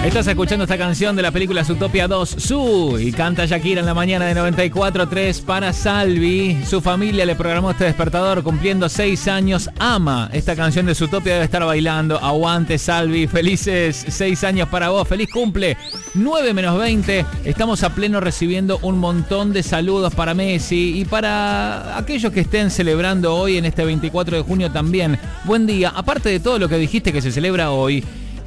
Estás escuchando esta canción de la película Zootopia 2, Zoo, y canta Shakira en la mañana de 94.3 para Salvi. Su familia le programó este despertador cumpliendo 6 años. Ama esta canción de Zootopia, debe estar bailando. Aguante, Salvi, felices 6 años para vos, feliz cumple. 9 menos 20, estamos a pleno recibiendo un montón de saludos para Messi y para aquellos que estén celebrando hoy en este 24 de junio también. Buen día, aparte de todo lo que dijiste que se celebra hoy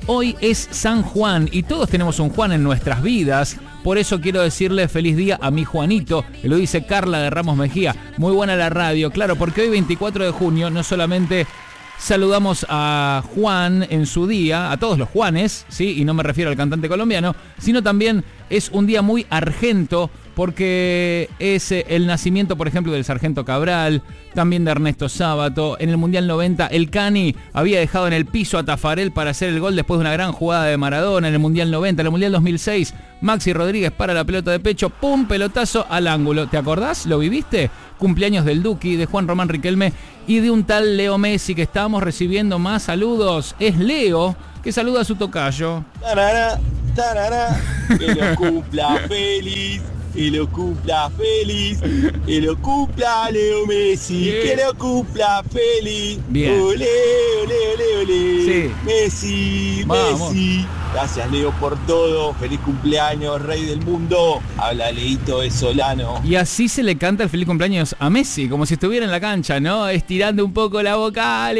es San Juan y todos tenemos un Juan en nuestras vidas. Por eso quiero decirle feliz día a mi Juanito, que lo dice Carla de Ramos Mejía. Muy buena la radio, claro, porque hoy 24 de junio no solamente saludamos a Juan en su día, a todos los Juanes, ¿sí? Y no me refiero al cantante colombiano, sino también es un día muy argento, porque es el nacimiento, por ejemplo, del Sargento Cabral, también de Ernesto Sábato. En el Mundial 90, el Cani había dejado en el piso a Tafarel para hacer el gol después de una gran jugada de Maradona. En el Mundial 90, en el Mundial 2006, Maxi Rodríguez para la pelota de pecho, ¡pum!, pelotazo al ángulo. ¿Te acordás? ¿Lo viviste? Cumpleaños del Duki, de Juan Román Riquelme y de un tal Leo Messi, que estábamos recibiendo más saludos. Es Leo, que saluda a su tocayo. Tarara, tarara, que lo cumpla feliz. Que lo cumpla feliz, que lo cumpla Leo Messi, bien. Que lo cumpla feliz. Bien. Olé, olé, olé, olé. Sí. Messi, Vamos. Messi. Gracias, Leo, por todo. Feliz cumpleaños, rey del mundo. Habla Leito de Solano. Y así se le canta el feliz cumpleaños a Messi, como si estuviera en la cancha, ¿no? Estirando un poco la vocal.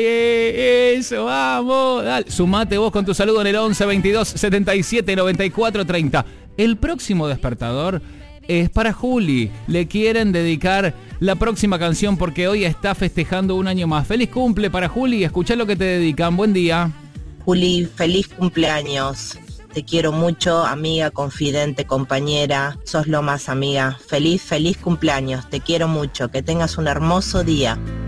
Eso, vamos. Dale. Sumate vos con tu saludo en el 11 22 77 94 30. El próximo despertador es para Juli. Le quieren dedicar la próxima canción porque hoy está festejando un año más. Feliz cumple para Juli. Escuchá lo que te dedican. Buen día. Juli, feliz cumpleaños. Te quiero mucho, amiga, confidente, compañera. Sos lo más, amiga. Feliz cumpleaños. Te quiero mucho. Que tengas un hermoso día.